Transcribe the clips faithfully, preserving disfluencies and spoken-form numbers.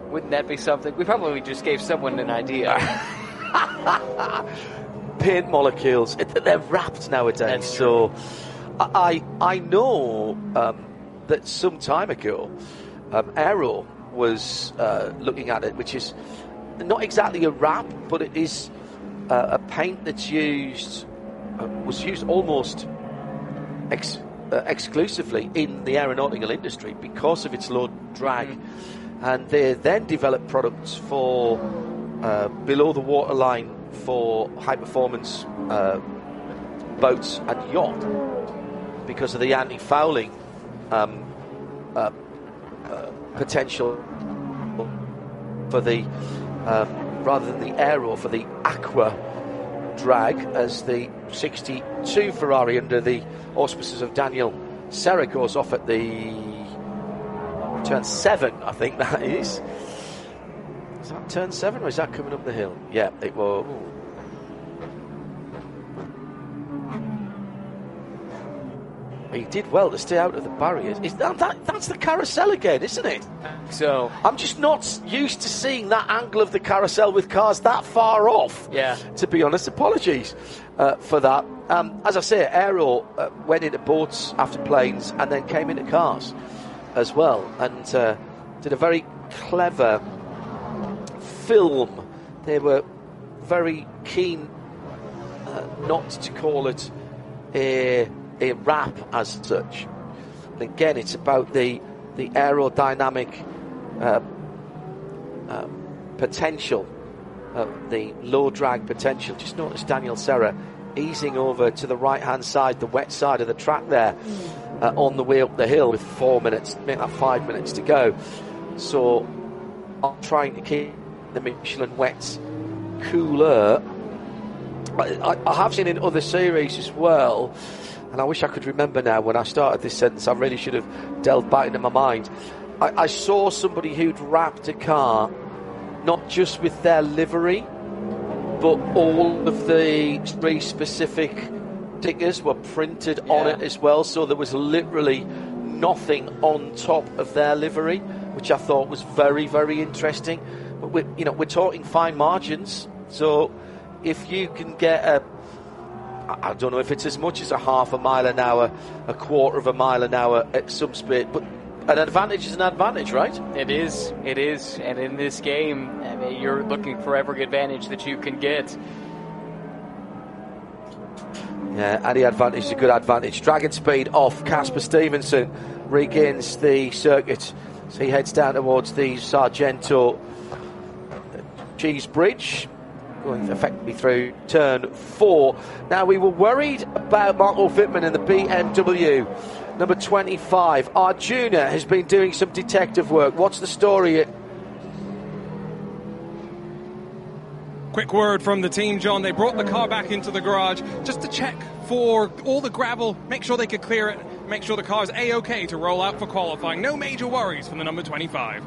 Wouldn't that be something? We probably just gave someone an idea. Paint molecules, they're wrapped nowadays. That's so I I know um, that some time ago, um, Aero was uh, looking at it, which is not exactly a wrap, but it is uh, a paint that's used, uh, was used almost ex, uh, exclusively in the aeronautical industry because of its low drag. Mm-hmm. And they then developed products for uh, below the waterline for high performance uh, boats and yacht because of the anti-fouling um, uh, uh, potential for the um, rather than the aero, for the aqua drag, as the sixty-two Ferrari under the auspices of Daniel Serra goes off at the turn seven, I think that is. Is that turn seven or is that coming up the hill? Yeah, it was. He did well to stay out of the barriers. Is that, that that's the carousel again, isn't it? So I'm just not used to seeing that angle of the carousel with cars that far off. Yeah. To be honest, apologies uh, for that. Um, as I say, Aero uh, went into boats after planes and then came into cars as well, and uh, did a very clever film. They were very keen uh, not to call it a a wrap as such. And again, it's about the the aerodynamic uh, uh, potential, uh, the low drag potential. Just notice Daniel Serra easing over to the right hand side, the wet side of the track there, uh, on the way up the hill with four minutes, make that five minutes to go. So I'm trying to keep the Michelin wets cooler. I, I have seen in other series as well, and I wish I could remember now when I started this sentence. I really should have delved back into my mind. I, I saw somebody who'd wrapped a car not just with their livery, but all of the three specific stickers were printed yeah. on it as well. So there was literally nothing on top of their livery, which I thought was very, very interesting. But we're, you know, we're talking fine margins. So if you can get a, I don't know if it's as much as a half a mile an hour, a quarter of a mile an hour at some speed, but an advantage is an advantage, right? It is, it is. And in this game, I mean, you're looking for every advantage that you can get. Yeah, any advantage is a good advantage. Dragon speed off. Casper Stevenson regains the circuit. So he heads down towards the Sargento Cheese Bridge, going effectively through turn four. Now, we were worried about Marco Wittmann in the B M W. Number twenty-five, Arjuna has been doing some detective work. What's the story? Quick word from the team, John. They brought the car back into the garage just to check for all the gravel, make sure they could clear it, make sure the car's A-OK to roll out for qualifying. No major worries from the number twenty-five.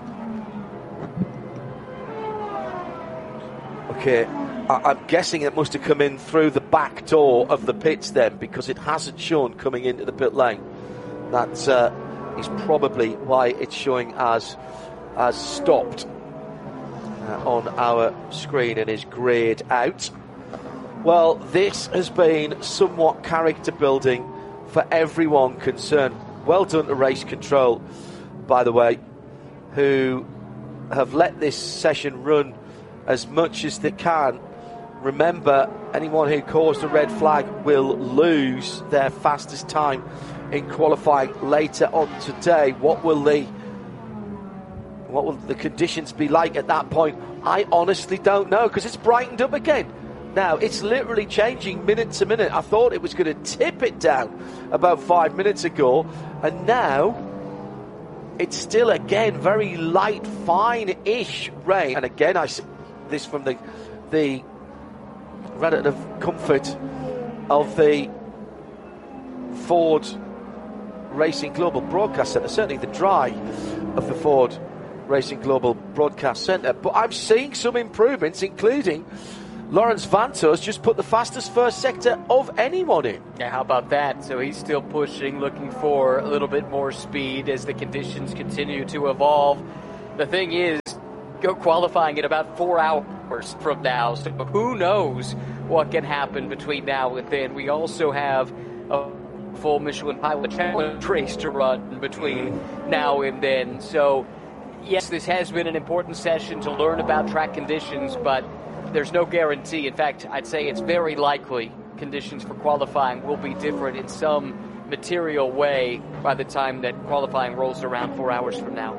Okay, I- I'm guessing it must have come in through the back door of the pits then, because it hasn't shown coming into the pit lane. That uh, is probably why it's showing as as stopped uh, on our screen and is greyed out. Well, this has been somewhat character building for everyone concerned. Well done to Race Control, by the way, who have let this session run as much as they can. Remember, anyone who caused a red flag will lose their fastest time in qualifying later on today. What will the what will the conditions be like at that point? I honestly don't know, because it's brightened up again. Now, it's literally changing minute to minute. I thought it was going to tip it down about five minutes ago, and now it's still, again, very light, fine-ish rain. And again, I see this from the the relative comfort of the Ford Racing Global Broadcast Centre, certainly the dry of the Ford Racing Global Broadcast Centre. But I'm seeing some improvements, including Lawrence Vantos just put the fastest first sector of anyone in. Yeah, how about that? So he's still pushing, looking for a little bit more speed as the conditions continue to evolve. the thing is, go qualifying in about four hours from now, so who knows what can happen between now and then. We also have a full Michelin Pilot Challenge race to run between now and then. So, yes, this has been an important session to learn about track conditions, but there's no guarantee. In fact, I'd say it's very likely conditions for qualifying will be different in some material way by the time that qualifying rolls around four hours from now.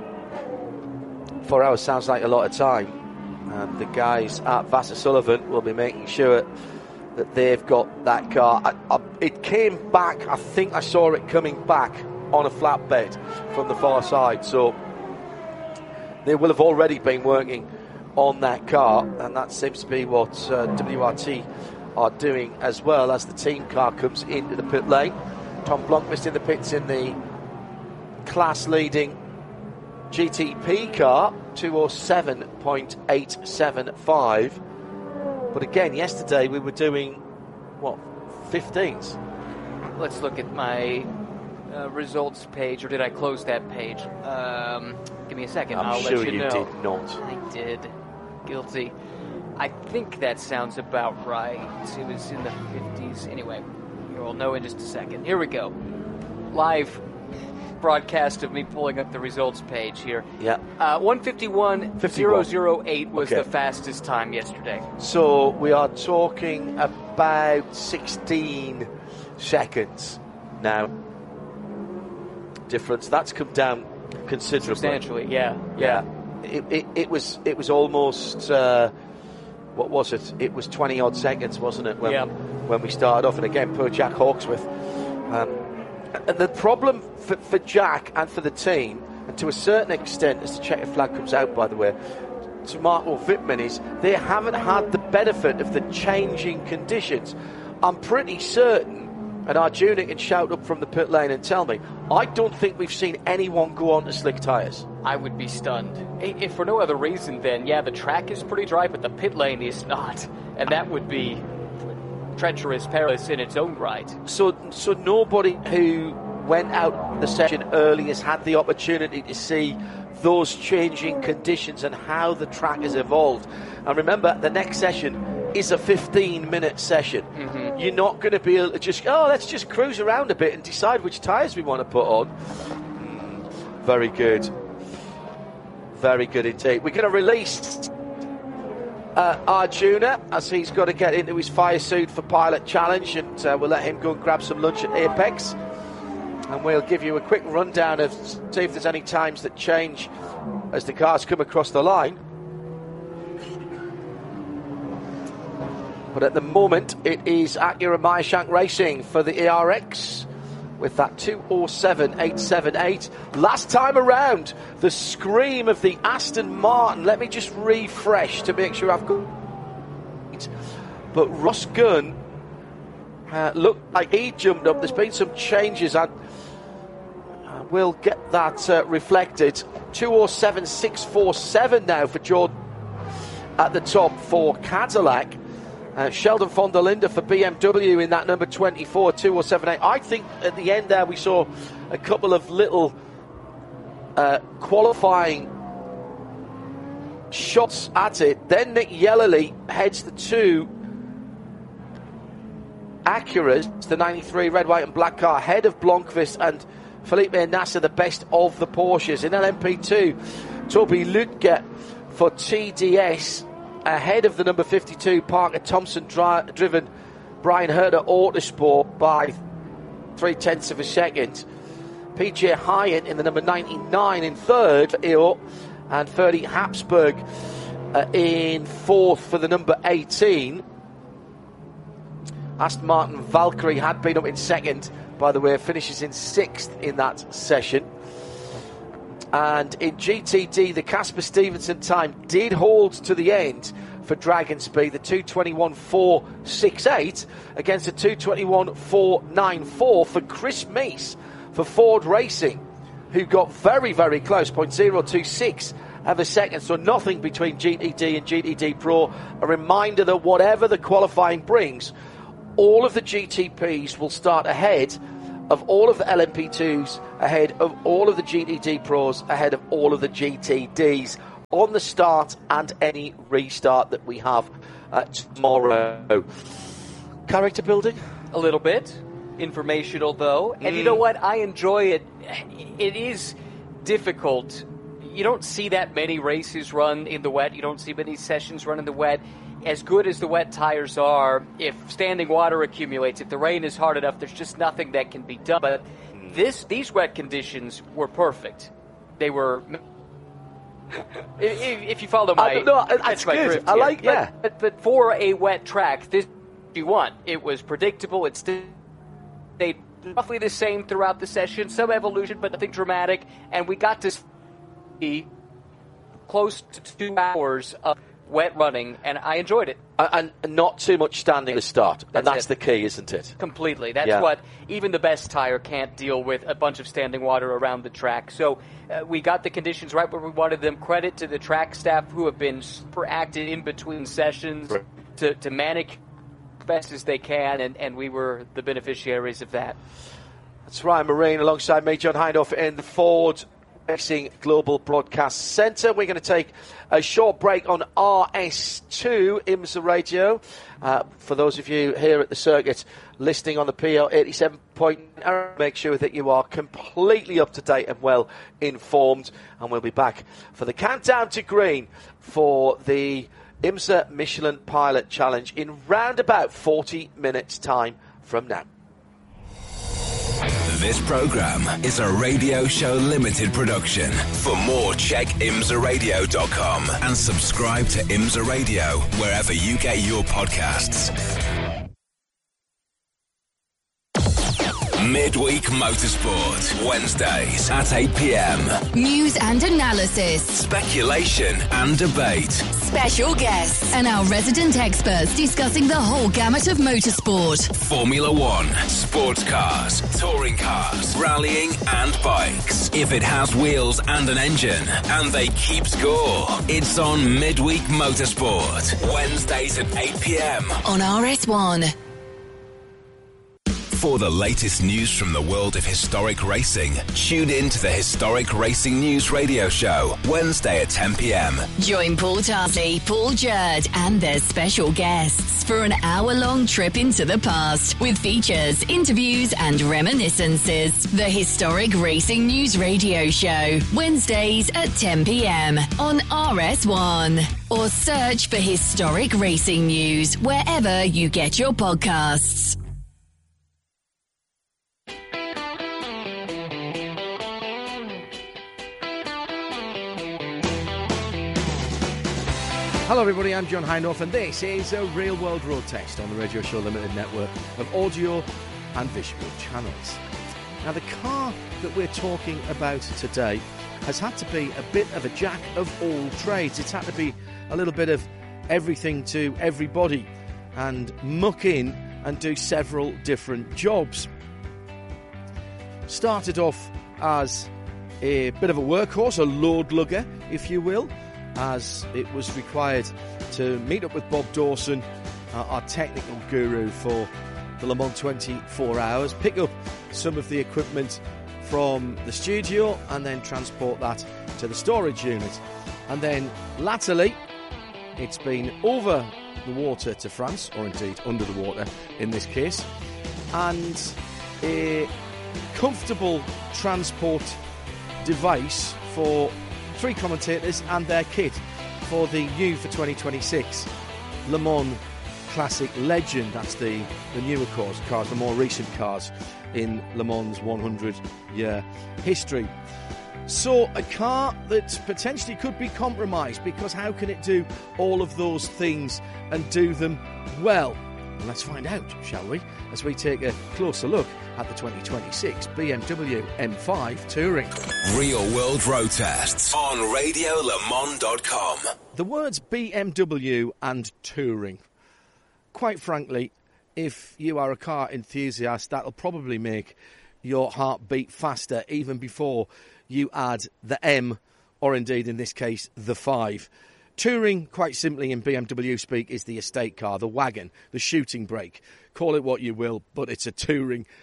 Four hours sounds like a lot of time. And the guys at Vasser Sullivan will be making sure that they've got that car. I, I, it came back, I think I saw it coming back on a flatbed from the far side. So they will have already been working on that car. And that seems to be what uh, W R T are doing as well as the team car comes into the pit lane. Tom Blomqvist in the pits in the class-leading G T P car, two oh seven point eight seven five. But again, yesterday we were doing, what, fifteens? Let's look at my uh, results page, or did I close that page? Um, give me a second, I'm I'll sure let you, you know. did not. I did. Guilty. I think that sounds about right. It was in the fifties. Anyway, you'll know in just a second. Here we go. Live broadcast of me pulling up the results page here. Yeah. Uh, one fifty-one point zero zero eight was okay. The fastest time yesterday. So we are talking about sixteen seconds now. Difference. That's come down considerably. Substantially, yeah. Yeah. yeah. It, it, it was it was almost uh, what was it? It was twenty odd seconds, wasn't it? When yeah. when we started off, and again, poor Jack Hawksworth. Um, And the problem for, for Jack and for the team, and to a certain extent, as the checkered flag comes out, by the way, to Marco Wittmann, is they haven't had the benefit of the changing conditions. I'm pretty certain, and Arjuna can shout up from the pit lane and tell me, I don't think we've seen anyone go on to slick tyres. I would be stunned. If for no other reason, then, yeah, the track is pretty dry, but the pit lane is not. And that would be treacherous, perilous in its own right. So, so nobody who went out the session early has had the opportunity to see those changing conditions and how the track has evolved. And remember, the next session is a fifteen-minute session. Mm-hmm. You're not going to be able to just, oh, let's just cruise around a bit and decide which tyres we want to put on. Mm, very good. Very good indeed. We're going to release Uh, Arjuna, as he's got to get into his fire suit for Pilot Challenge, and uh, we'll let him go and grab some lunch at Apex, and we'll give you a quick rundown of see if there's any times that change as the cars come across the line. But at the moment it is Acura Meyershank Racing for the A R X with that two oh seven point eight seven eight. Last time around, the scream of the Aston Martin. Let me just refresh to make sure I've got it. But Ross Gunn uh, looked like he jumped up. There's been some changes. I uh, will get that uh, reflected. two oh seven point six four seven now for Jordan at the top for Cadillac. Uh, Sheldon von der Linde for B M W in that number twenty-four, two oh seven eight. I think at the end there we saw a couple of little uh, qualifying shots at it. Then Nick Yellerly heads the two Acuras, the ninety-three red, white and black car, ahead of Blomqvist and Felipe Nasser, the best of the Porsches. In L M P two, Toby Lutke for T D S, ahead of the number fifty-two Parker Thompson dri- driven Brian Herter Autosport by three-tenths of a second. P J Hyatt in the number ninety-nine in third for E O, and Ferdy Habsburg uh, in fourth for the number eighteen. Aston Martin Valkyrie had been up in second, by the way, finishes in sixth in that session. And in G T D, the Casper Stevenson time did hold to the end for Dragon Speed, the two twenty-one point four six eight against the two twenty-one point four nine four for Chris Meese for Ford Racing, who got very, very close, zero point zero two six of a second, so nothing between G T D and G T D Pro. A reminder that whatever the qualifying brings, all of the G T Ps will start ahead of all of the L M P twos, ahead of all of the G T D Pros, ahead of all of the G T Ds on the start and any restart that we have uh, tomorrow. Character building? A little bit. Informational, though. And Mm. you know what? I enjoy it. It is difficult. You don't see that many races run in the wet. You don't see many sessions run in the wet. As good as the wet tires are, if standing water accumulates, if the rain is hard enough, there's just nothing that can be done. But this, these wet conditions were perfect. They were... if, if you follow my... I don't know, that's my good. drift I here. like- yeah. But, but, but for a wet track, this you want. It was predictable. It stayed roughly the same throughout the session. Some evolution, but nothing dramatic. And we got to see close to two hours of wet running, and I enjoyed it. And, and not too much standing at the start. That's and that's it. the key, isn't it? Completely. That's Yeah. what even the best tire can't deal with, a bunch of standing water around the track. So uh, we got the conditions right where we wanted them. Credit to the track staff who have been super active in between sessions Right. to, to manage best as they can, and, and we were the beneficiaries of that. That's Ryan Marine alongside me, John Hindhaugh, in the Ford Racing Global Broadcast Centre. We're going to take a short break on R S two IMSA Radio. Uh, for those of you here at the circuit listening on the P L eighty-seven point, make sure that you are completely up to date and well informed. And we'll be back for the countdown to green for the IMSA Michelin Pilot Challenge in round about forty minutes time from now. This program is a Radio Show Limited production. For more, check imsa radio dot com and subscribe to IMSA Radio wherever you get your podcasts. Midweek Motorsport, Wednesdays at eight p.m. News and analysis, Speculation and debate. special guests, and our resident experts discussing the whole gamut of motorsport. Formula One, sports cars, touring cars, rallying and bikes. If it has wheels and an engine, and they keep score, it's on Midweek Motorsport, Wednesdays at eight p.m. On R S one. For the latest news from the world of historic racing, tune in to the Historic Racing News Radio Show, Wednesday at ten p.m. Join Paul Tarsley, Paul Jurd, and their special guests for an hour-long trip into the past with features, interviews, and reminiscences. The Historic Racing News Radio Show, Wednesdays at ten p.m. on R S one. Or search for Historic Racing News wherever you get your podcasts. Hello everybody, I'm John Hindhaugh and this is a Real World Road Test on the Radio Show Limited network of audio and visual channels. Now the car that we're talking about today has had to be a bit of a jack of all trades. It's had to be a little bit of everything to everybody and muck in and do several different jobs. Started off as a bit of a workhorse, a load lugger, if you will, as it was required to meet up with Bob Dawson, uh, our technical guru for the Le Mans twenty-four hours, pick up some of the equipment from the studio and then transport that to the storage unit. And then latterly, it's been over the water to France, or indeed under the water in this case, and a comfortable transport device for three commentators and their kit for the new for twenty twenty-six Le Mans Classic Legend. That's the, the newer cars, cars, the more recent cars in Le Mans one hundred year history. So a car that potentially could be compromised, because how can it do all of those things and do them well? Well, let's find out, shall we, as we take a closer look at the twenty twenty-six B M W M five Touring. Real World Road Tests on radio le mans dot com. The words B M W and Touring. Quite frankly, if you are a car enthusiast, that'll probably make your heart beat faster even before you add the M, or indeed in this case the five. Touring, quite simply in B M W speak, is the estate car, the wagon, the shooting brake. Call it what you will, but it's a Touring.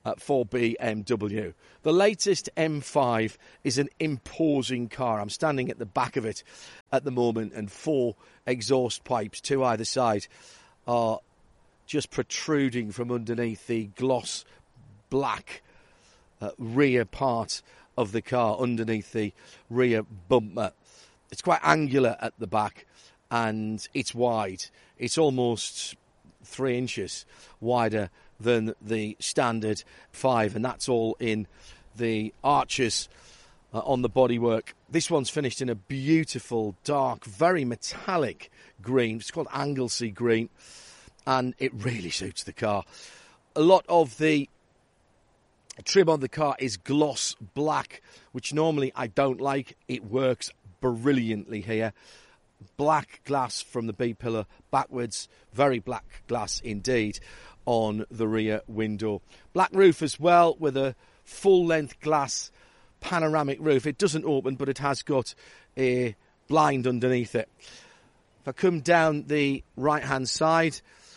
uh, for B M W. The latest M five is an imposing car. I'm standing at the back of it at the moment, and four exhaust pipes, two either side, are just protruding from underneath the gloss black uh, rear part of the car, underneath the rear bumper. It's quite angular at the back, and it's wide. It's almost three inches wider than the standard five, and that's all in the arches uh, on the bodywork. This one's finished in a beautiful, dark, very metallic green. It's called Anglesey green, and it really suits the car. A lot of the trim on the car is gloss black, which normally I don't like. It works brilliantly here. Black glass from the B-pillar backwards, very black glass indeed on the rear window. Black roof as well, with a full-length glass panoramic roof. It doesn't open, but it has got a blind underneath it. If I come down the right-hand side,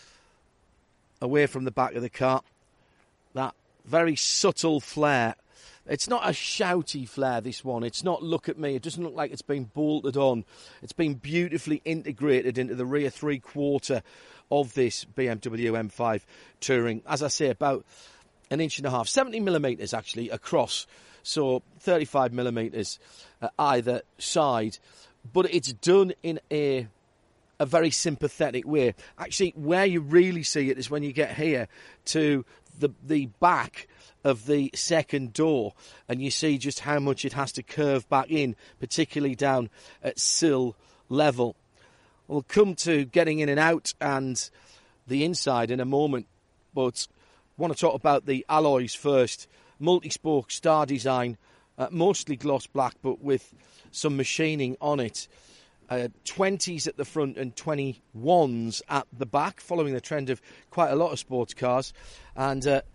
away from the back of the car, that very subtle flare. It's not a shouty flare, this one. It's not, look at me. It doesn't look like it's been bolted on. It's been beautifully integrated into the rear three-quarter of this B M W M five Touring. As I say, about an inch and a half, seventy millimetres actually across, so thirty-five millimetres uh, either side. But it's done in a a very sympathetic way. Actually, where you really see it is when you get here to the the back of the second door, and you see just how much it has to curve back in, particularly down at sill level. We'll come to getting in and out and the inside in a moment, but I want to talk about the alloys first. Multi-spoke star design, uh, mostly gloss black, but with some machining on it. Uh, twenties at the front and twenty-ones at the back, following the trend of quite a lot of sports cars. And uh,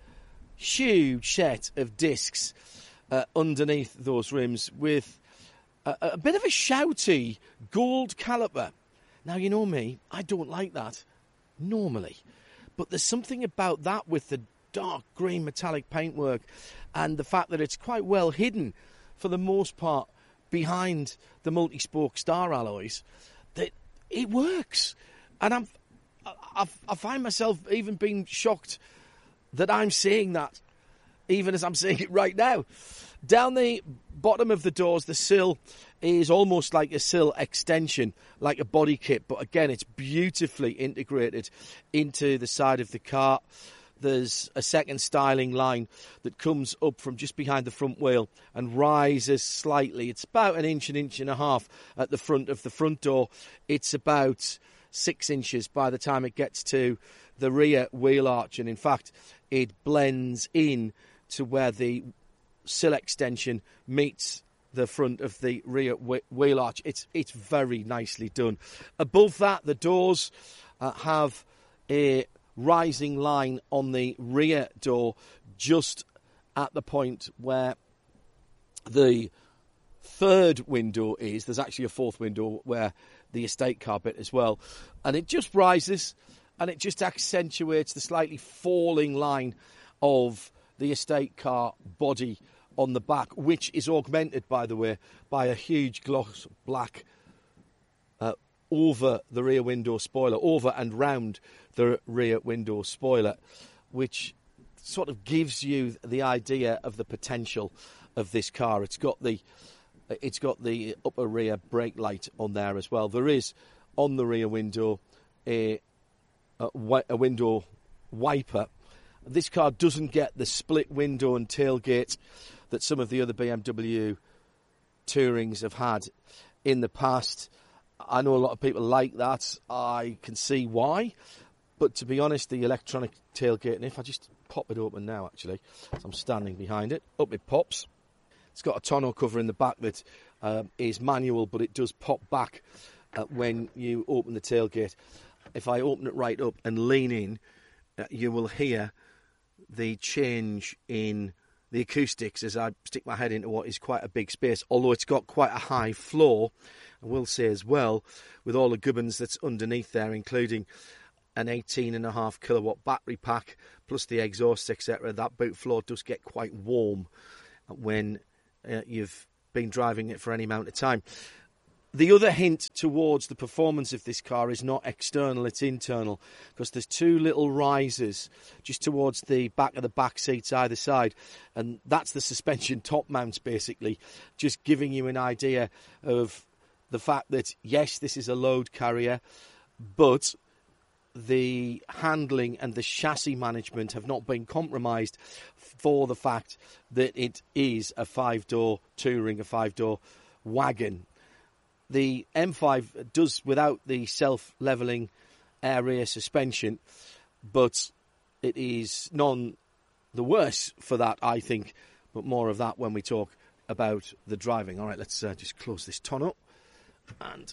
huge set of discs uh, underneath those rims with a, a bit of a shouty gold caliper. Now, you know me, I don't like that normally, but there's something about that with the dark green metallic paintwork and the fact that it's quite well hidden for the most part behind the multi-spoke star alloys, that it works. And I'm, I, I find myself even being shocked that I'm seeing that, even as I'm seeing it right now. Down the bottom of the doors, the sill is almost like a sill extension, like a body kit, but again, it's beautifully integrated into the side of the car. There's a second styling line that comes up from just behind the front wheel and rises slightly. It's about an inch, an inch and a half at the front of the front door. It's about six inches by the time it gets to the rear wheel arch, and in fact, it blends in to where the sill extension meets the front of the rear wheel arch. It's it's very nicely done. Above that, the doors uh, have a rising line on the rear door just at the point where the third window is. There's actually a fourth window where the estate car bit as well. And it just rises and it just accentuates the slightly falling line of the estate car body on the back, which is augmented, by the way, by a huge gloss black uh, over the rear window spoiler, over and round the rear window spoiler, which sort of gives you the idea of the potential of this car. It's got the it's got the upper rear brake light on there as well. There is on the rear window a a, a window wiper. This car doesn't get the split window and tailgate that some of the other B M W Tourings have had in the past. I know a lot of people like that. I can see why. But to be honest, the electronic tailgate, and if I just pop it open now, actually, as I'm standing behind it, up it pops. It's got a tonneau cover in the back that um, is manual, but it does pop back uh, when you open the tailgate. If I open it right up and lean in, uh, you will hear the change in the acoustics as I stick my head into what is quite a big space, although it's got quite a high floor. I will say as well, with all the gubbins that's underneath there, including an eighteen and a half kilowatt battery pack, plus the exhaust, et cetera, that boot floor does get quite warm when uh, you've been driving it for any amount of time. The other hint towards the performance of this car is not external, it's internal, because there's two little risers just towards the back of the back seats either side, and that's the suspension top mounts, basically, just giving you an idea of the fact that, yes, this is a load carrier, but the handling and the chassis management have not been compromised for the fact that it is a five-door touring, a five-door wagon. The M five does without the self-levelling air rear suspension, but it is none the worse for that, I think, but more of that when we talk about the driving. All right, let's uh, just close this ton up, and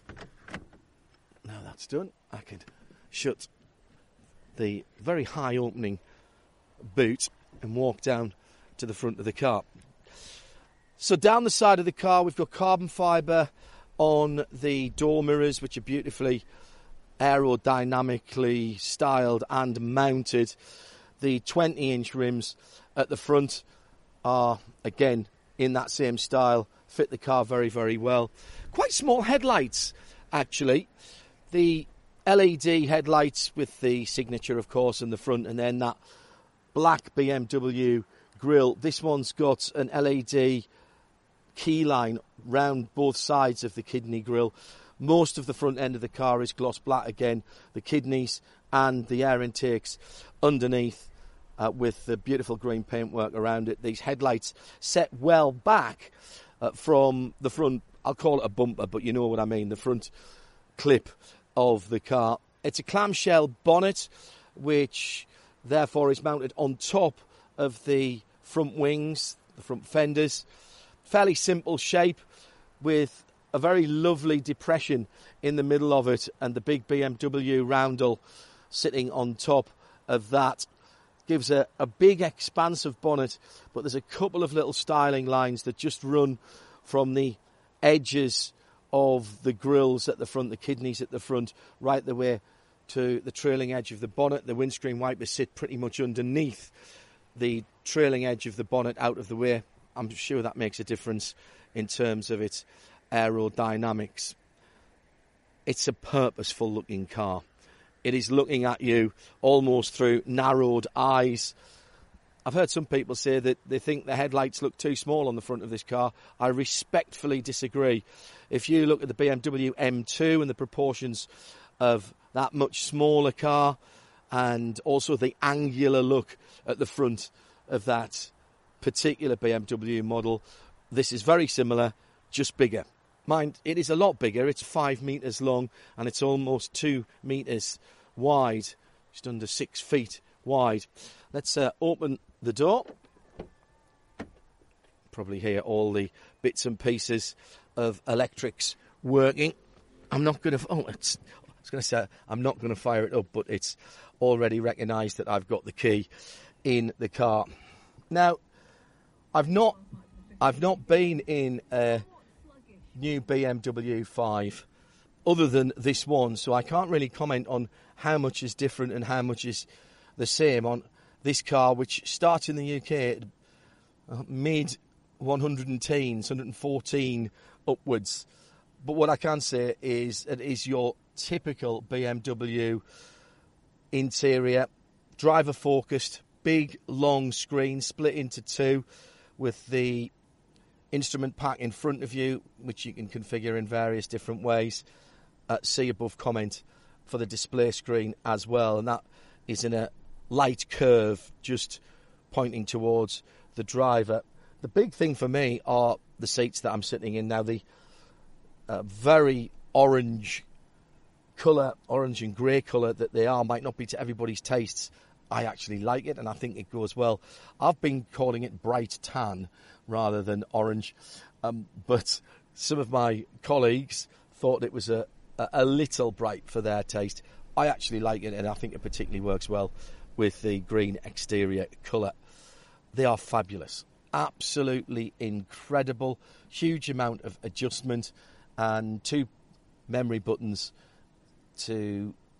now that's done, I can shut the very high opening boot and walk down to the front of the car. So down the side of the car, we've got carbon fibre on the door mirrors, which are beautifully aerodynamically styled and mounted. The twenty inch rims at the front are, again, in that same style, fit the car very, very well. Quite small headlights, actually. The L E D headlights with the signature, of course, in the front, and then that black B M W grille. This one's got an L E D key line round both sides of the kidney grille. Most of the front end of the car is gloss black again, the kidneys and the air intakes underneath uh, with the beautiful green paintwork around it. These headlights set well back uh, from the front, I'll call it a bumper, but you know what I mean, the front clip of the car. It's a clamshell bonnet, which therefore is mounted on top of the front wings, the front fenders. Fairly simple shape with a very lovely depression in the middle of it, and the big B M W roundel sitting on top of that. Gives a, a big expansive bonnet, but there's a couple of little styling lines that just run from the edges of the grills at the front, the kidneys at the front, right the way to the trailing edge of the bonnet. The windscreen wipers sit pretty much underneath the trailing edge of the bonnet out of the way. I'm sure that makes a difference in terms of its aerodynamics. It's a purposeful looking car. It is looking at you almost through narrowed eyes. I've heard some people say that they think the headlights look too small on the front of this car. I respectfully disagree. If you look at the B M W M two and the proportions of that much smaller car, and also the angular look at the front of that particular B M W model, this is very similar, just bigger. Mind, it is a lot bigger. It's five metres long and it's almost two metres wide, just under six feet wide. Let's uh, open the door. Probably hear all the bits and pieces of electrics working. I'm not going to. Oh, it's, I was going to say I'm not going to fire it up, but it's already recognised that I've got the key in the car. Now, I've not, I've not been in a new B M W five other than this one, so I can't really comment on how much is different and how much is the same on this car, which starts in the U K at mid one hundred teens, one hundred fourteen upwards. But what I can say is it is your typical B M W interior, driver focused, big long screen split into two with the instrument pack in front of you, which you can configure in various different ways. Uh, see above comment for the display screen as well, and that is in a light curve just pointing towards the driver. The big thing for me are the seats that I'm sitting in now. The uh, very orange colour, orange and grey colour that they are, might not be to everybody's tastes. I actually like it, and I think it goes well. I've been calling it bright tan rather than orange, um, but some of my colleagues thought it was a, a, a little bright for their taste. I actually like it, and I think it particularly works well with the green exterior colour. They are fabulous. Absolutely incredible. Huge amount of adjustment and two memory buttons to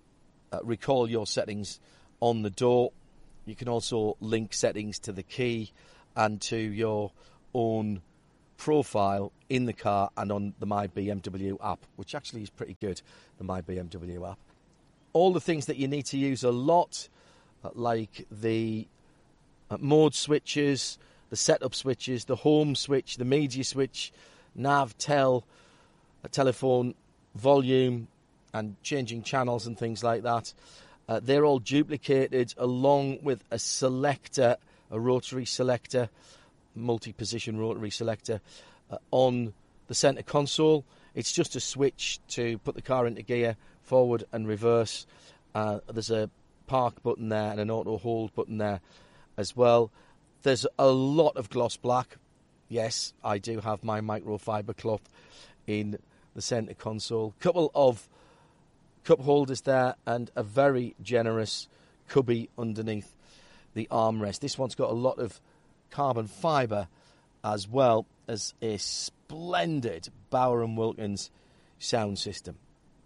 uh, recall your settings on the door. You can also link settings to the key and to your own profile in the car and on the My B M W app, which actually is pretty good, the My B M W app. All the things that you need to use a lot, uh, like the uh, mode switches, the setup switches, the home switch, the media switch, nav, tel, a telephone volume, and changing channels and things like that. Uh, they're all duplicated along with a selector, a rotary selector, multi-position rotary selector uh, on the centre console. It's just a switch to put the car into gear, forward and reverse. Uh, there's a park button there and an auto hold button there as well. There's a lot of gloss black. Yes, I do have my microfiber cloth in the centre console. Couple of cup holders there and a very generous cubby underneath the armrest. This one's got a lot of carbon fibre as well as a splendid Bauer and Wilkins sound system.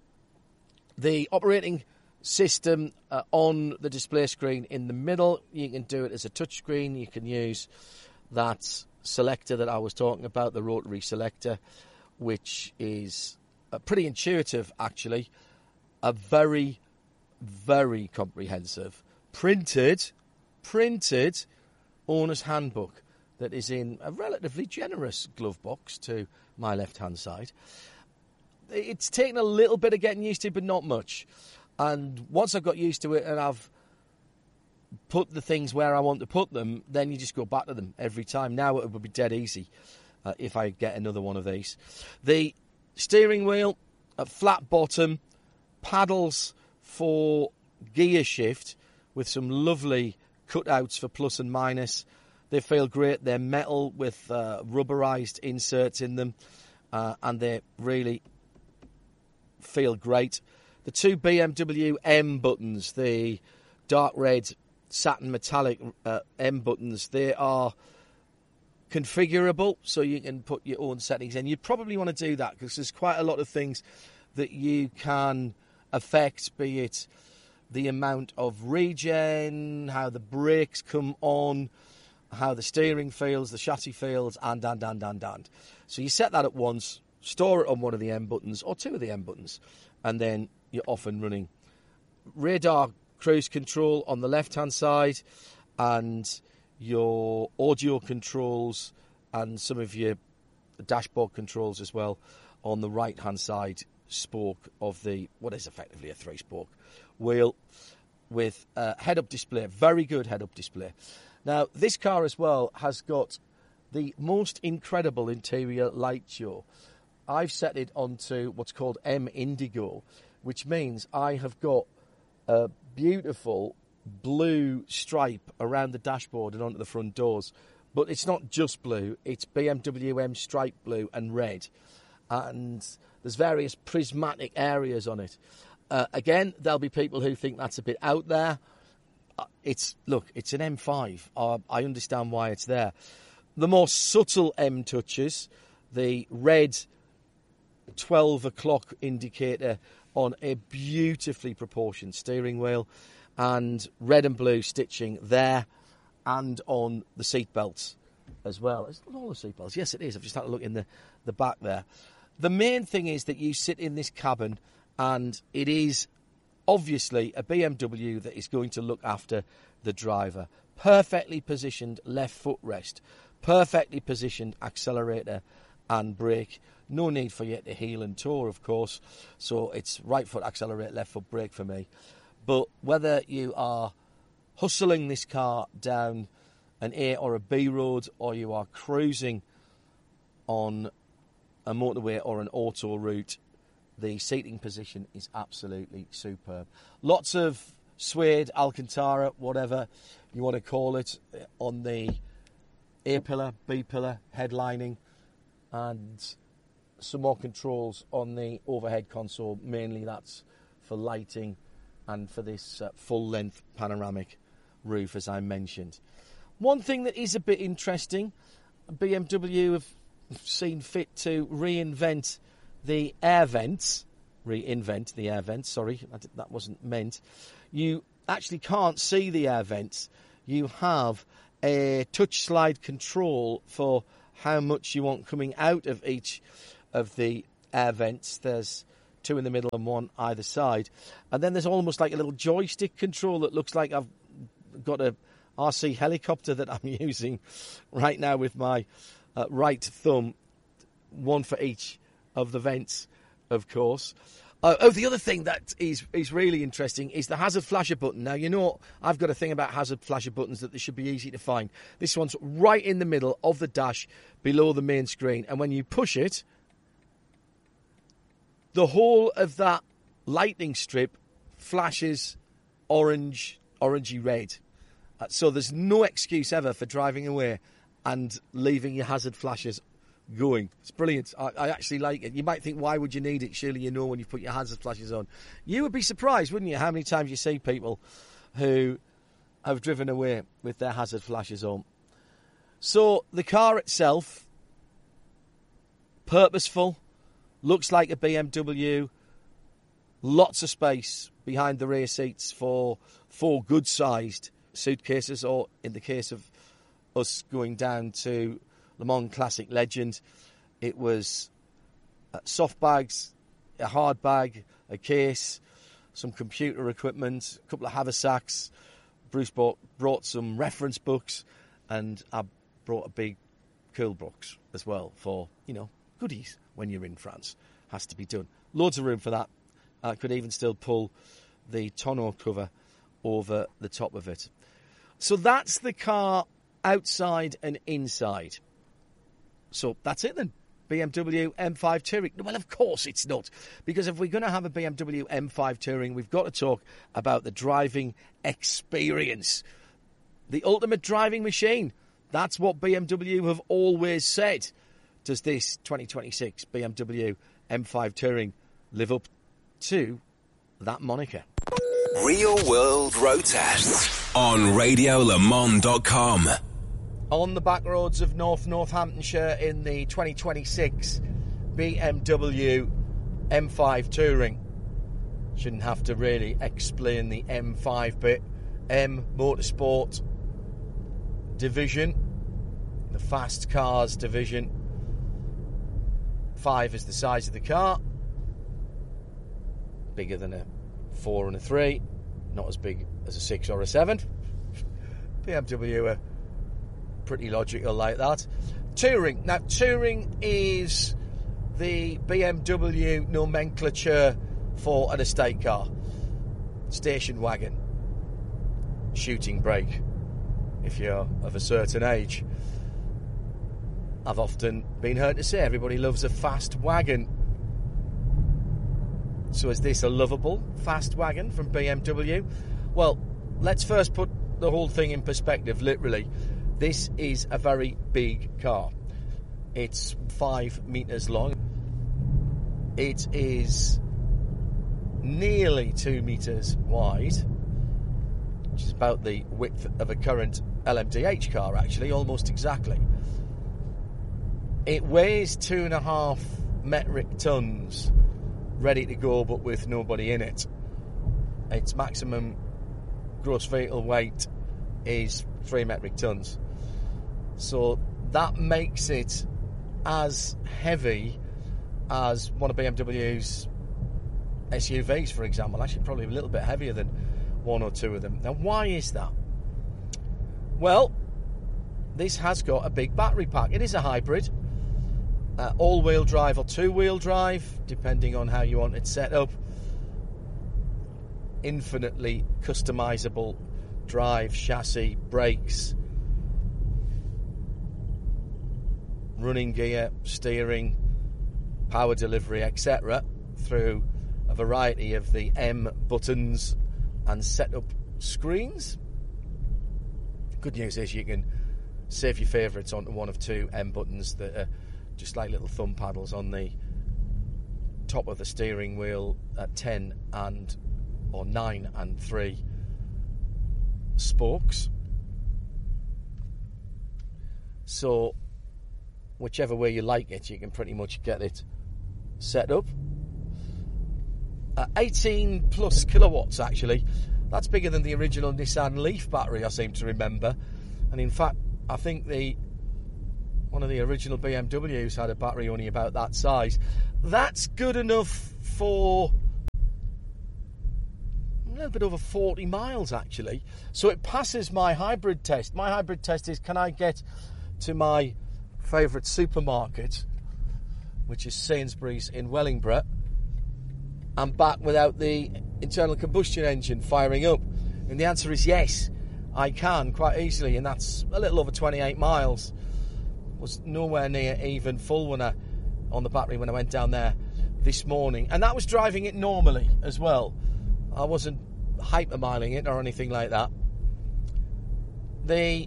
The operating system uh, on the display screen in the middle, you can do it as a touch screen. You can use that selector that I was talking about, the rotary selector, which is uh, pretty intuitive actually. A very, very comprehensive, printed, printed owner's handbook that is in a relatively generous glove box to my left-hand side. It's taken a little bit of getting used to, but not much. And once I've got used to it and I've put the things where I want to put them, then you just go back to them every time. Now it would be dead easy uh, if I get another one of these. The steering wheel, a flat bottom, paddles for gear shift with some lovely cutouts for plus and minus. They feel great. They're metal with uh, rubberized inserts in them, uh, and they really feel great. The two B M W M buttons, the dark red satin metallic uh, M buttons, they are configurable, so you can put your own settings in. You'd probably want to do that because there's quite a lot of things that you can affect, be it the amount of regen, how the brakes come on, how the steering feels, the chassis feels, and, and, and, and, and. So you set that at once, store it on one of the M buttons, or two of the M buttons, and then you're off and running. Radar cruise control on the left-hand side, and your audio controls and some of your dashboard controls as well on the right-hand side spoke of the, what is effectively a three-spoke wheel with a head-up display, very good head-up display. Now, this car as well has got the most incredible interior light show. I've set it onto what's called M Indigo, which means I have got a beautiful blue stripe around the dashboard and onto the front doors. But it's not just blue, it's B M W M stripe blue and red. And there's various prismatic areas on it. Uh, again, there'll be people who think that's a bit out there. Uh, it's look, it's an M five. Uh, I understand why it's there. The more subtle M touches, the red twelve o'clock indicator on a beautifully proportioned steering wheel, and red and blue stitching there and on the seat belts as well. It's not all the seat belts. Yes, it is. I've just had a look in the, the back there. The main thing is that you sit in this cabin and it is obviously a B M W that is going to look after the driver. Perfectly positioned left footrest, perfectly positioned accelerator and brake. No need for you to heel and toe, of course. So it's right foot accelerate, left foot brake for me. But whether you are hustling this car down an A or a B road, or you are cruising on a motorway or an auto route, the seating position is absolutely superb. Lots of suede, Alcantara, whatever you want to call it, on the A-pillar, B-pillar, headlining, and some more controls on the overhead console. Mainly that's for lighting and for this uh, full-length panoramic roof, as I mentioned. One thing that is a bit interesting, B M W have seen fit to reinvent the air vents reinvent the air vents. Sorry, I did, that wasn't meant. You actually can't see the air vents. You have a touch slide control for how much you want coming out of each of the air vents. There's two in the middle and one either side. And then there's almost like a little joystick control that looks like I've got a R C helicopter that I'm using right now with my uh, right thumb, one for each of the vents, of course. Uh, oh, the other thing that is is really interesting is the hazard flasher button. Now, you know, I've got a thing about hazard flasher buttons that they should be easy to find. This one's right in the middle of the dash below the main screen. And when you push it, the whole of that lightning strip flashes orange, orangey red. Uh, so there's no excuse ever for driving away and leaving your hazard flashers going. It's brilliant. I, I actually like it. You might think, why would you need it? Surely you know when you put your hazard flashes on. You would be surprised, wouldn't you, how many times you see people who have driven away with their hazard flashes on. So the car itself, purposeful, looks like a B M W. Lots of space behind the rear seats for four good-sized suitcases, or in the case of us going down to Le Mans Classic Legend, it was uh, soft bags, a hard bag, a case, some computer equipment, a couple of haversacks. Bruce bought, brought some reference books, and I brought a big cool box as well for, you know, goodies when you're in France. Has to be done. Loads of room for that. I could even still pull the tonneau cover over the top of it. So that's the car outside and inside. So that's it then. B M W M five Touring. Well, of course it's not. Because if we're going to have a B M W M five Touring, we've got to talk about the driving experience. The ultimate driving machine. That's what B M W have always said. Does this twenty twenty-six B M W M five Touring live up to that moniker? Real World Road Tests on radio le mans dot com. On the back roads of North Northamptonshire in the twenty twenty-six B M W M five Touring. Shouldn't have to really explain the M five bit. M Motorsport division, the fast cars division. Five is the size of the car. Bigger than a four and a three. Not as big as a six or a seven. B M W are pretty logical like that. Touring. Now, Touring is the B M W nomenclature for an estate car. Station wagon. Shooting brake, if you're of a certain age. I've often been heard to say everybody loves a fast wagon. So is this a lovable fast wagon from B M W? Well, let's first put the whole thing in perspective, literally. This is a very big car. It's five metres long. It is nearly two metres wide, which is about the width of a current L M D H car, actually, almost exactly. It weighs two and a half metric tons, ready to go, but with nobody in it. Its maximum gross vehicle weight is three metric tons. So that makes it as heavy as one of B M W's S U Vs, for example. Actually, probably a little bit heavier than one or two of them. Now, why is that? Well, this has got a big battery pack. It is a hybrid. Uh, all-wheel drive or two-wheel drive, depending on how you want it set up. Infinitely customizable drive, chassis, brakes, running gear, steering, power delivery, et cetera, through a variety of the M buttons and setup screens. Good news is you can save your favourites onto one of two M buttons that are just like little thumb paddles on the top of the steering wheel at ten and or nine and three spokes. So whichever way you like it, you can pretty much get it set up. Uh, eighteen plus kilowatts, actually. That's bigger than the original Nissan Leaf battery, I seem to remember. And in fact, I think the one of the original B M Ws had a battery only about that size. That's good enough for a little bit over forty miles, actually. So it passes my hybrid test. My hybrid test is, can I get to my favourite supermarket, which is Sainsbury's in Wellingborough, and back without the internal combustion engine firing up? And the answer is yes, I can quite easily, and that's a little over twenty-eight miles. Was nowhere near even full when I, on the battery when I went down there this morning, and that was driving it normally as well. I wasn't hypermiling it or anything like that. The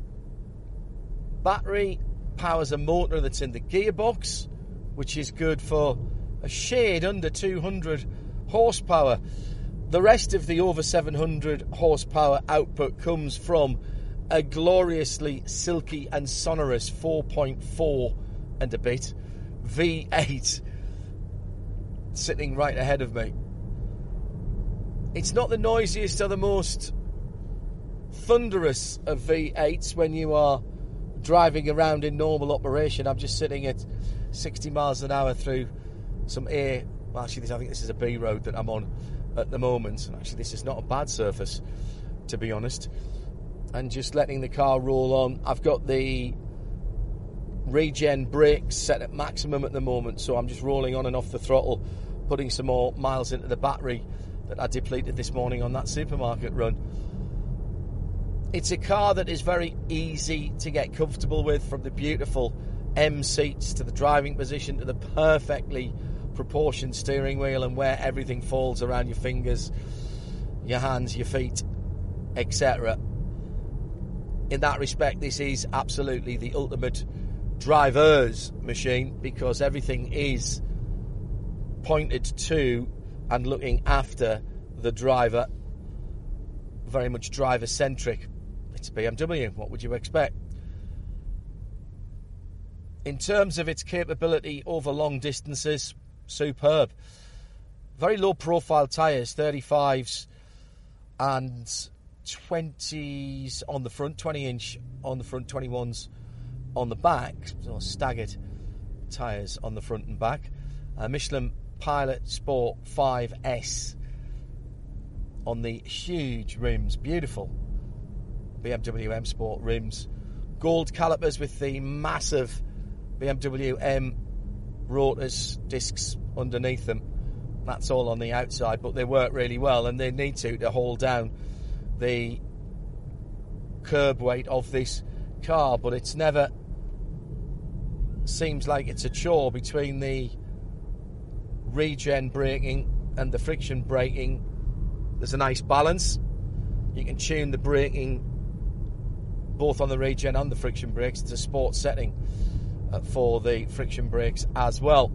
battery powers a motor that's in the gearbox, which is good for a shade under two hundred horsepower. The rest of the over seven hundred horsepower output comes from a gloriously silky and sonorous four point four and a bit V eight sitting right ahead of me. It's not the noisiest or the most thunderous of V eights when you are driving around in normal operation. I'm just sitting at sixty miles an hour through some A. Well, actually, I think this is a B road that I'm on at the moment. And actually, this is not a bad surface, to be honest. And just letting the car roll on. I've got the regen brakes set at maximum at the moment, so I'm just rolling on and off the throttle, putting some more miles into the battery that I depleted this morning on that supermarket run. It's a car that is very easy to get comfortable with, from the beautiful M seats to the driving position to the perfectly proportioned steering wheel and where everything falls around your fingers, your hands, your feet, et cetera. In that respect, this is absolutely the ultimate driver's machine, because everything is pointed to and looking after the driver. Very much driver-centric. It's a B M W. What would you expect? In terms of its capability over long distances, superb. Very low-profile tyres, thirty-fives and twenties on the front, twenty inch on the front, twenty-ones on the back, so staggered tyres on the front and back. Uh, Michelin Pilot Sport five S on the huge rims, beautiful B M W M Sport rims. Gold calipers with the massive B M W M rotors, discs underneath them. That's all on the outside, but they work really well, and they need to to hold down the curb weight of this car. But it's never seems like it's a chore between the regen braking and the friction braking. There's a nice balance. You can tune the braking both on the regen and the friction brakes. It's a sport setting uh, for the friction brakes as well.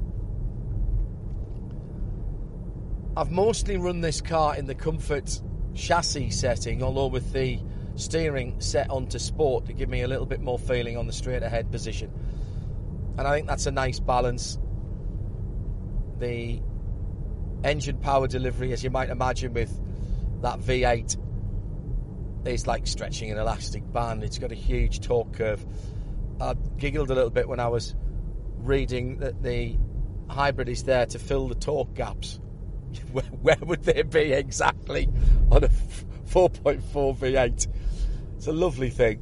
I've mostly run this car in the comfort chassis setting, although with the steering set onto sport to give me a little bit more feeling on the straight ahead position, and I think that's a nice balance. The engine power delivery, as you might imagine with that V eight, is like stretching an elastic band. It's got a huge torque curve. I giggled a little bit when I was reading that the hybrid is there to fill the torque gaps. Where, where would they be exactly on a four point four V eight? It's a lovely thing.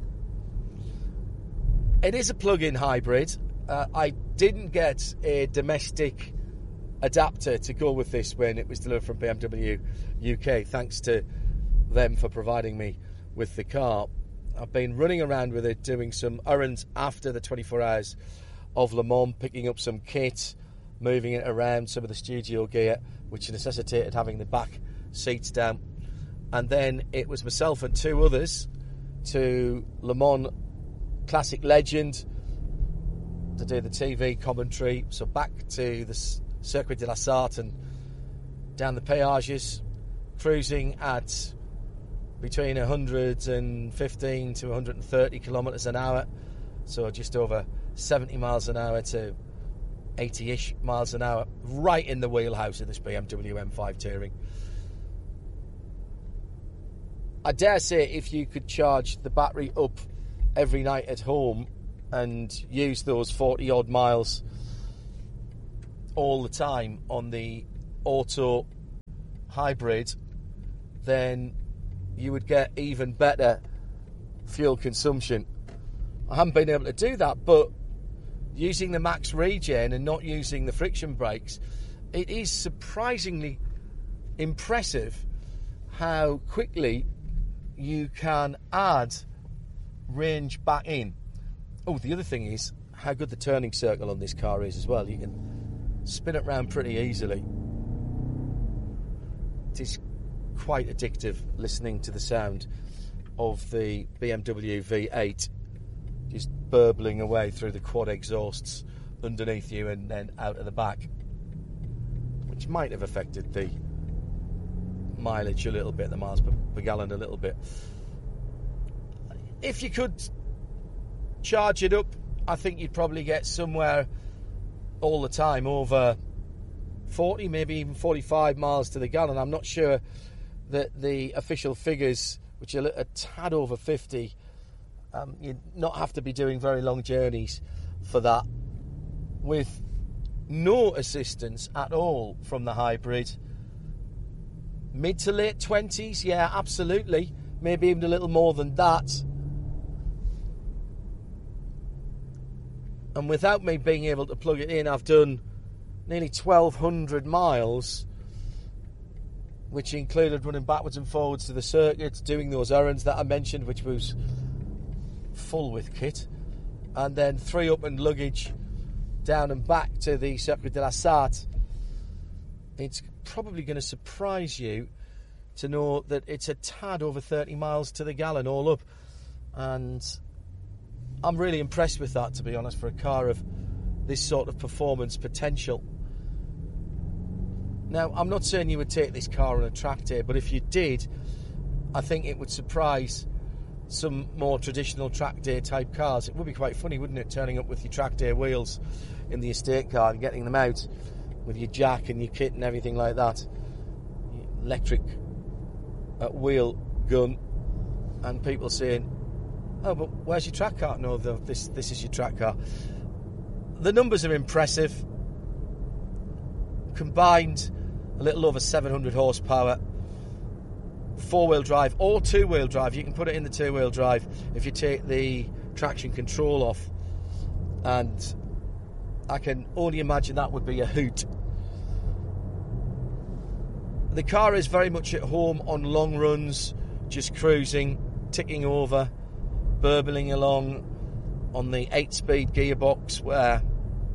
It is a plug-in hybrid. Uh, I didn't get a domestic adapter to go with this when it was delivered from B M W U K. Thanks to them for providing me with the car. I've been running around with it, doing some errands after the twenty-four hours of Le Mans, picking up some kit, moving it around, some of the studio gear, which necessitated having the back seats down. And then it was myself and two others to Le Mans Classic Legend to do the T V commentary. So back to the Circuit de la Sarthe and down the péages, cruising at between one hundred fifteen to one hundred thirty kilometres an hour, so just over seventy miles an hour to eighty-ish miles an hour, right in the wheelhouse of this B M W M five Touring. I dare say if you could charge the battery up every night at home and use those forty odd miles all the time on the auto hybrid, then you would get even better fuel consumption. I haven't been able to do that, but using the max regen and not using the friction brakes, it is surprisingly impressive how quickly you can add range back in. Oh, the other thing is how good the turning circle on this car is as well. You can spin it around pretty easily. It is quite addictive listening to the sound of the B M W V eight just burbling away through the quad exhausts underneath you and then out of the back, which might have affected the mileage a little bit, the miles per, per gallon a little bit. If you could charge it up, I think you'd probably get somewhere all the time over forty, maybe even forty-five miles to the gallon. I'm not sure that the official figures, which are a tad over fifty, um, you'd not have to be doing very long journeys for that. With no assistance at all from the hybrid, mid to late twenties, yeah, absolutely. Maybe even a little more than that. And without me being able to plug it in, I've done nearly twelve hundred miles, which included running backwards and forwards to the circuit, doing those errands that I mentioned, which was full with kit, and then three up and luggage down and back to the Circuit de la Sarthe. It's probably going to surprise you to know that it's a tad over thirty miles to the gallon all up, and I'm really impressed with that, to be honest, for a car of this sort of performance potential. Now, I'm not saying you would take this car on a track day, but if you did, I think it would surprise some more traditional track day type cars. It would be quite funny, wouldn't it, turning up with your track day wheels in the estate car and getting them out with your jack and your kit and everything like that. Electric uh, wheel gun, and people saying, oh, but where's your track car? No, the, this this is your track car. The numbers are impressive. Combined, a little over seven hundred horsepower. Four-wheel drive or two-wheel drive. You can put it in the two-wheel drive if you take the traction control off. And I can only imagine that would be a hoot. The car is very much at home on long runs, just cruising, ticking over, burbling along on the eight-speed gearbox, where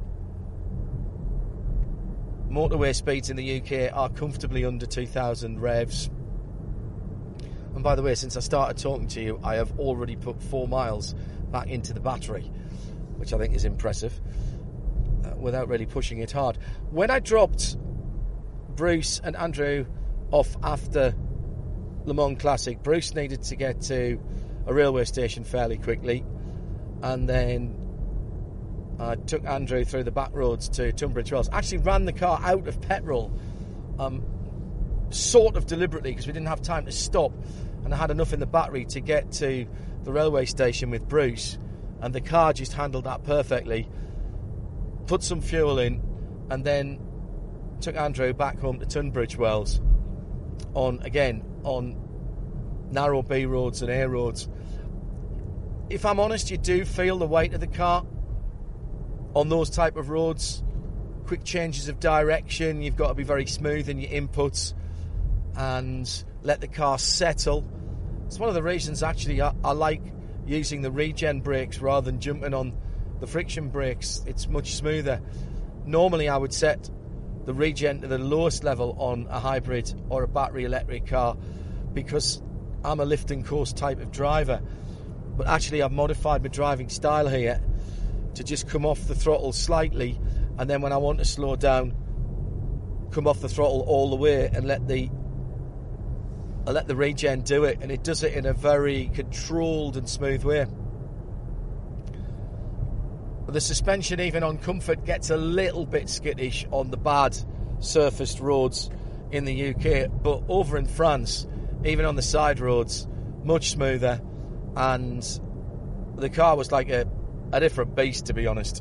motorway speeds in the U K are comfortably under two thousand revs. And by the way, since I started talking to you, I have already put four miles back into the battery, which I think is impressive, uh, without really pushing it hard. When I dropped Bruce and Andrew off after Le Mans Classic, Bruce needed to get to a railway station fairly quickly, and then I took Andrew through the back roads to Tunbridge Wells. Actually ran the car out of petrol, um, sort of deliberately, because we didn't have time to stop, and I had enough in the battery to get to the railway station with Bruce, and the car just handled that perfectly. Put some fuel in, and then took Andrew back home to Tunbridge Wells on, again, on narrow B roads and A roads. If I'm honest, you do feel the weight of the car on those type of roads. Quick changes of direction, you've got to be very smooth in your inputs and let the car settle. It's one of the reasons actually I, I like using the regen brakes rather than jumping on the friction brakes. It's much smoother. Normally I would set the regen to the lowest level on a hybrid or a battery electric car because I'm a lift and coast type of driver, but actually I've modified my driving style here to just come off the throttle slightly, and then when I want to slow down, come off the throttle all the way and let the I let the regen do it, and it does it in a very controlled and smooth way. the suspension, even on comfort, gets a little bit skittish on the bad surfaced roads in the U K, but over in France, even on the side roads, much smoother, and the car was like a, a different beast, to be honest.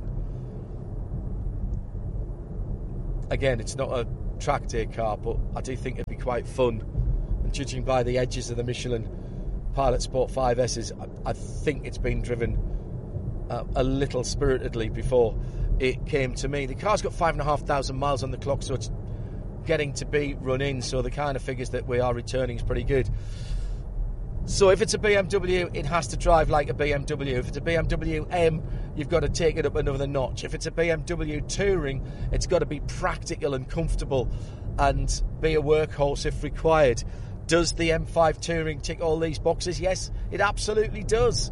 Again, it's not a track day car, but I do think it'd be quite fun, and judging by the edges of the Michelin Pilot Sport five S's, I, I think it's been driven uh, a little spiritedly before it came to me. The car's got five and a half thousand miles on the clock, so it's getting to be run in, so the kind of figures that we are returning is pretty good. So if it's a B M W, it has to drive like a B M W. If it's a B M W M, you've got to take it up another notch. If it's a B M W Touring, it's got to be practical and comfortable and be a workhorse if required. Does the M five Touring tick all these boxes? Yes, it absolutely does.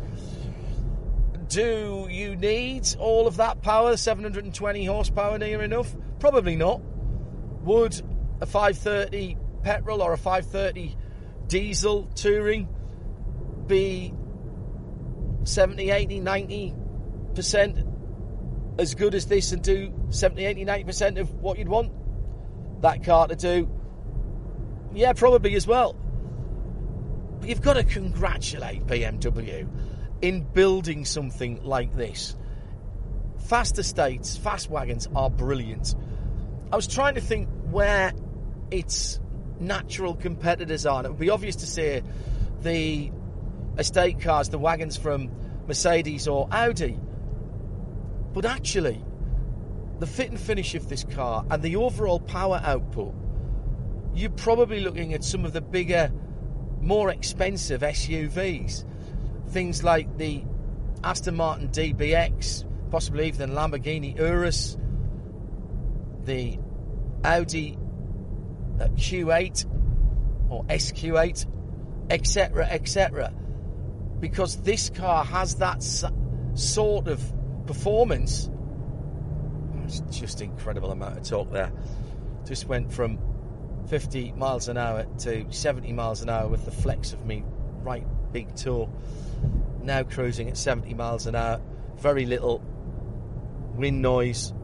Do you need all of that power, seven hundred twenty horsepower near enough? Probably not. Would a five thirty petrol or a five thirty diesel Touring be seventy, eighty, ninety percent as good as this and do seventy, eighty, ninety percent of what you'd want that car to do? Yeah, probably as well. But you've got to congratulate B M W in building something like this. Fast estates, fast wagons are brilliant. I was trying to think where its natural competitors are. And it would be obvious to say the estate cars, the wagons from Mercedes or Audi. But actually, the fit and finish of this car and the overall power output, you're probably looking at some of the bigger, more expensive S U Vs. Things like the Aston Martin D B X, possibly even the Lamborghini Urus, the Audi Q eight or S Q eight, et cetera, et cetera. Because this car has that sort of performance. It's just incredible amount of torque there. Just went from fifty miles an hour to seventy miles an hour with the flex of me right big toe. Now cruising at seventy miles an hour. Very little wind noise.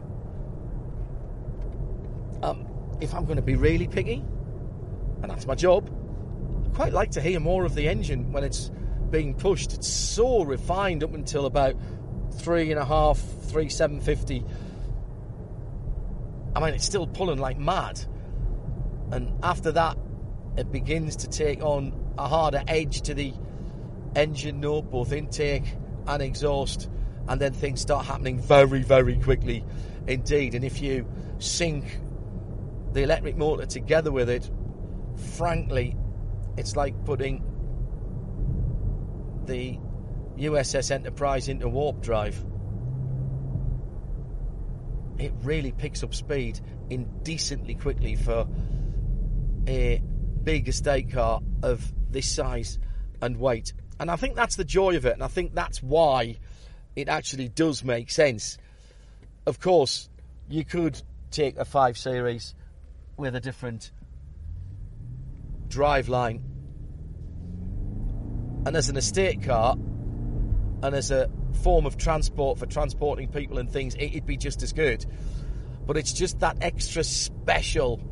Um, if I'm going to be really picky, and that's my job, I'd quite like to hear more of the engine when it's being pushed. It's so refined up until about three and a half, three seven fifty. I mean, it's still pulling like mad, and after that, it begins to take on a harder edge to the engine note, both intake and exhaust, and then things start happening very, very quickly indeed. And if you sync the electric motor together with it, frankly, it's like putting the U S S Enterprise into warp drive. It really picks up speed indecently quickly for a big estate car of this size and weight. And I think that's the joy of it, and I think that's why it actually does make sense. Of course, you could take a five Series with a different driveline, and as an estate car and as a form of transport for transporting people and things, it'd be just as good. But it's just that extra special,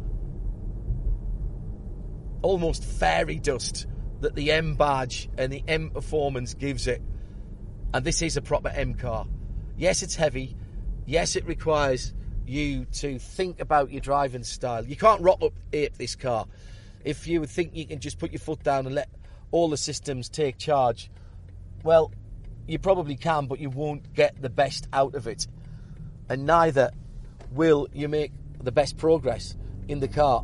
almost fairy dust that the M badge and the M performance gives it. And this is a proper M car. Yes, it's heavy. Yes, it requires you to think about your driving style. You can't rock up ape this car. If you would think you can just put your foot down and let all the systems take charge, well, you probably can, but you won't get the best out of it. And neither will you make the best progress in the car.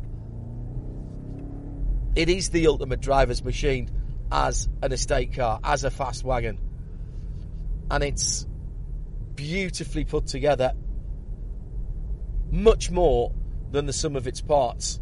It is the ultimate driver's machine as an estate car, as a fast wagon. And it's beautifully put together, much more than the sum of its parts.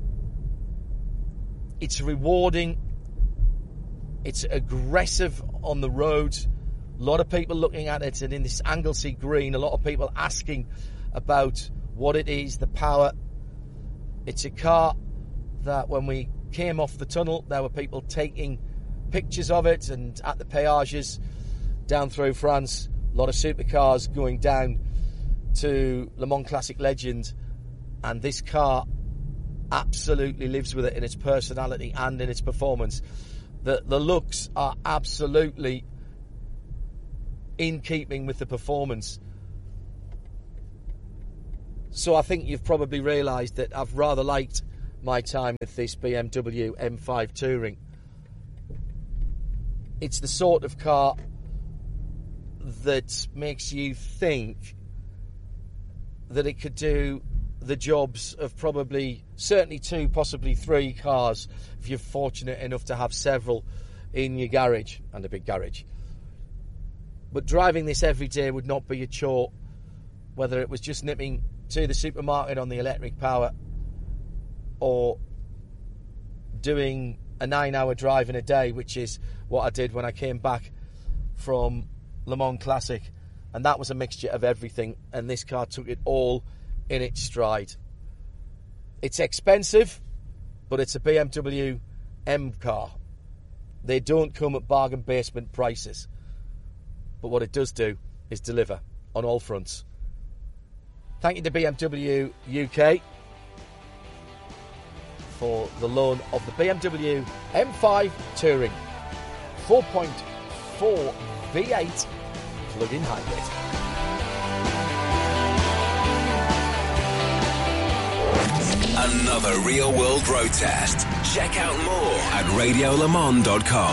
It's rewarding. It's aggressive on the road. A lot of people looking at it, and in this Anglesey green, a lot of people asking about what it is, the power. It's a car that when we came off the tunnel, there were people taking pictures of it, and at the peages down through France, A lot of supercars going down to Le Mans Classic Legend, and this car absolutely lives with it in its personality and in its performance. The, the looks are absolutely in keeping with the performance. So I think you've probably realised that I've rather liked my time with this B M W M five Touring. It's the sort of car that makes you think that it could do the jobs of probably, certainly two, possibly three cars, if you're fortunate enough to have several in your garage, and a big garage. But driving this every day would not be a chore, whether it was just nipping to the supermarket on the electric power or doing a nine-hour drive in a day, which is what I did when I came back from Le Mans Classic. And that was a mixture of everything, and this car took it all in its stride. It's expensive, but it's a B M W M car. They don't come at bargain basement prices. But what it does do is deliver on all fronts. Thank you to B M W U K for the loan of the B M W M five Touring four point four V eight plug-in hybrid. Another real-world road test. Check out more at radio le mans dot com.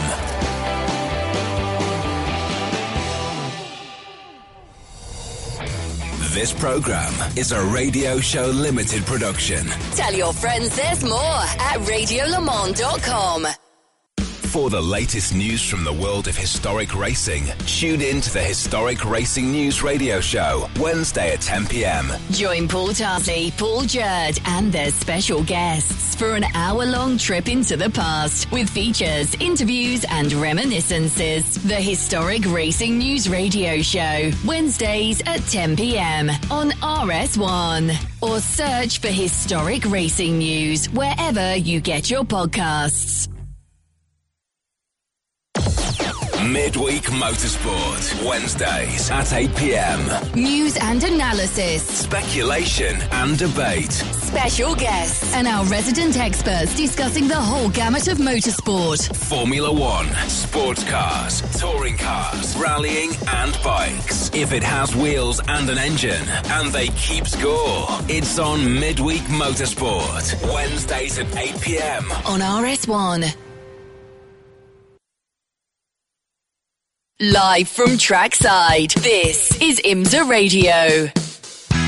This program is a Radio Show Limited production. Tell your friends there's more at radio le mans dot com. For the latest news from the world of historic racing, tune in to the Historic Racing News Radio Show, Wednesday at ten p.m. Join Paul Tarsley, Paul Jerd, and their special guests for an hour-long trip into the past with features, interviews, and reminiscences. The Historic Racing News Radio Show, Wednesdays at ten p.m. on R S one. Or search for Historic Racing News wherever you get your podcasts. Midweek Motorsport, Wednesdays at eight p.m. News and analysis, speculation and debate, special guests, and our resident experts discussing the whole gamut of motorsport. Formula One, sports cars, touring cars, rallying and bikes. If it has wheels and an engine, and they keep score, it's on Midweek Motorsport, Wednesdays at eight p.m. on R S one. Live from trackside, this is IMSA Radio.